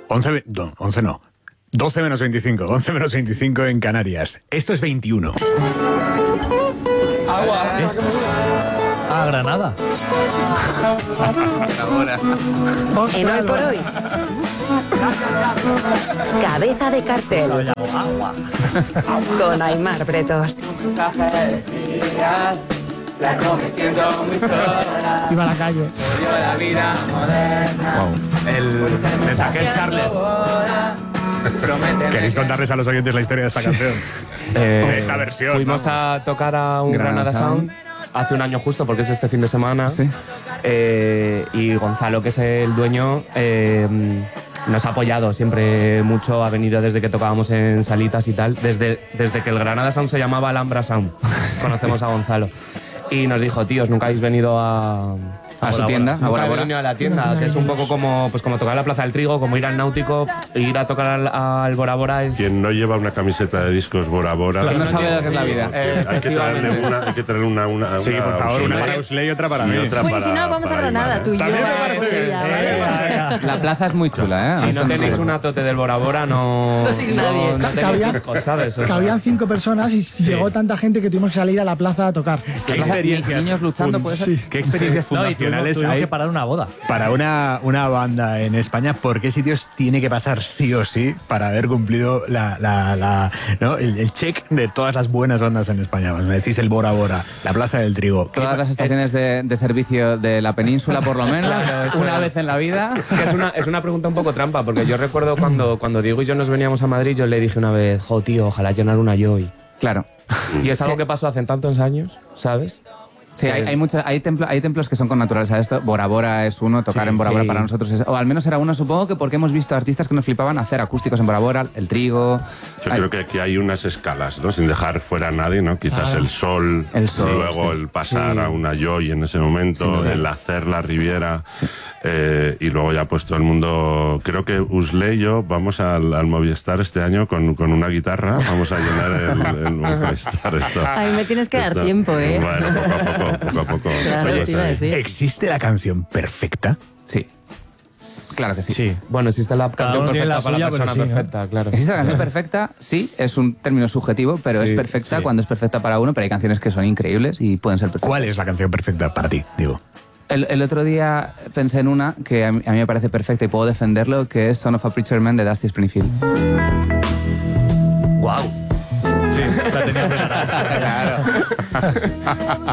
11 no. 12 menos 25. 11 menos 25 en Canarias. Esto es 21. Agua. Granada. En Hoy por Hoy. Cabeza de cartel. Con Aimar Bretos. La siento muy sola. Iba a la calle. La vida moderna. Wow. El mensaje de Charles. ¿Queréis contarles a los oyentes la historia de esta canción? Esta versión. Fuimos a tocar a un Granada Sound hace un año justo, porque es este fin de semana. Sí. Y Gonzalo, que es el dueño, nos ha apoyado siempre mucho. Ha venido desde que tocábamos en salitas y tal. Desde que el Granada Sound se llamaba Alhambra Sound. Conocemos a Gonzalo. Y nos dijo, tíos, nunca habéis venido a su tienda. Nunca habéis venido a la tienda, que es un poco como tocar la Plaza del Trigo, como ir al Náutico, ir a tocar al Bora Bora. Quien no lleva una camiseta de discos Bora Bora... Claro, no sabe lo que es la vida. Hay que traerle una sí, por favor, una para Usley y otra para mí. Pues si no, vamos a Granada, tú y yo. También me parece bien. La plaza es muy chula, ¿eh? Si no tenéis una tote del Bora Bora, no sois nadie. tenéis discos, ¿sabes? O sea, cabían 5 personas y llegó tanta gente que tuvimos que salir a la plaza a tocar. ¿Qué experiencias? Niños luchando, puede ser. Sí. ¿Qué experiencias fundacionales tuvimos hay que parar una boda? para una banda en España? ¿Por qué sitios tiene que pasar sí o sí para haber cumplido ¿no? el check de todas las buenas bandas en España? Me decís el Bora Bora, la Plaza del Trigo. Todas las estaciones de servicio de la península, por lo menos, Claro, una vez en la vida. que es una pregunta un poco trampa, porque yo recuerdo cuando Diego y yo nos veníamos a Madrid, yo le dije una vez, tío, ojalá llenar una Joy. Claro. Y es algo que pasó hace tantos años, ¿sabes? Sí, hay templos que son con naturaleza de esto. Bora Bora es uno, tocar en Bora Bora para nosotros es, o al menos era uno, supongo que porque hemos visto artistas que nos flipaban hacer acústicos en Bora Bora, el Trigo. Yo creo que aquí hay unas escalas, ¿no? Sin dejar fuera a nadie, ¿no? Quizás el sol, luego el pasar a una Joy en ese momento, el hacer la Riviera, y luego ya pues todo el mundo. Creo que Usley y yo vamos al Movistar este año con una guitarra, vamos a llenar el Movistar. A mí me tienes que dar tiempo, ¿eh? Bueno, poco a poco. Claro, te iba a decir. ¿Existe la canción perfecta? Sí. Claro que sí. Bueno, existe la canción uno tiene perfecta la para suya, la persona pero sí, perfecta, claro. ¿Existe la canción perfecta? Sí, es un término subjetivo, pero es perfecta cuando es perfecta para uno, pero hay canciones que son increíbles y pueden ser perfectas. ¿Cuál es la canción perfecta para ti, digo? El otro día pensé en una que a mí me parece perfecta y puedo defenderlo, que es Son of a Preacher Man de Dusty Springfield. ¡Guau! Sí, la tenía que ganar. Claro.